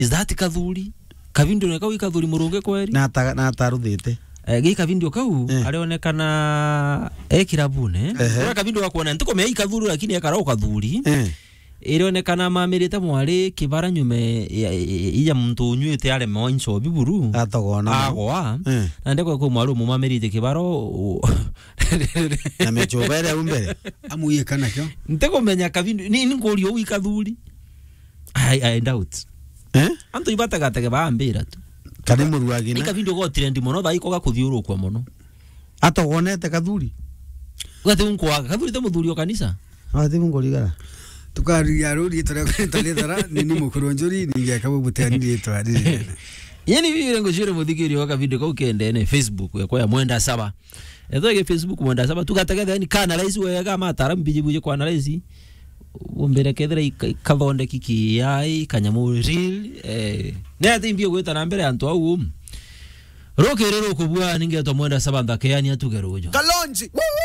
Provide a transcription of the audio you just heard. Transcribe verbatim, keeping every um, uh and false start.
is that kathuri kavindo ne kau kathuri murunge kweri na ta na taruthite eh gi kavindo kau eh. Alionekana ekirabune ora kavindo gakuona ntiko mei kathuri lakini ekara kathuri eh ironekana mamirite mwari kibara nyume iya muntu nywite ale moinso biburu atogona agwa na ndeko ko mwaru mu mamirite kibaro na mechobere umbere amuye kana kyo nteko menya kavindo ni ngori o ikathuri i i doubt eh anto ibata gatege baambira tu kari muruagina ni kavindo go trend mono thaiko gakuthiurukwa mono atogonete kathuri gate unkwa kathuri te muthuri o kanisa ati mungorigara tukari ya rudi tara tare tara nini mukuru njuri ninge kabo butani yetu hadi yani vile ngojere muthikiri waka video ka ukende ne Facebook ya kwa mwenda saba ethege Facebook mwenda saba tugategeza ni kana raisi wega matara mbiji buje kwa raisi umbere kedra kathonde kiki yai kanyamu real eh ne ati mbio gweta na mbere antu au rokerero kubwa ninge to mwenda saba ndake yani atugerojo Kalonji